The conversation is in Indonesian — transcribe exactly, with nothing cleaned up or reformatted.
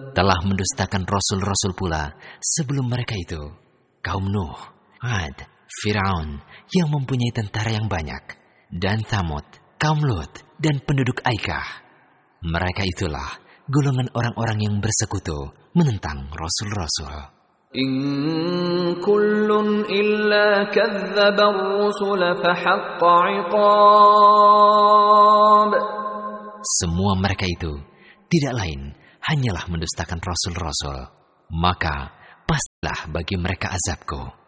telah mendustakan rasul-rasul pula sebelum mereka itu, kaum Nuh, Ad, Firaun yang mempunyai tentara yang banyak, dan Thamud, kaum Lut, dan penduduk Aikah. Mereka itulah golongan orang-orang yang bersekutu menentang rasul-rasul. إن كل إلا كذب الرسل فحق عقاب. Semua mereka itu tidak lain hanyalah mendustakan rasul-rasul, maka pastilah bagi mereka azabku.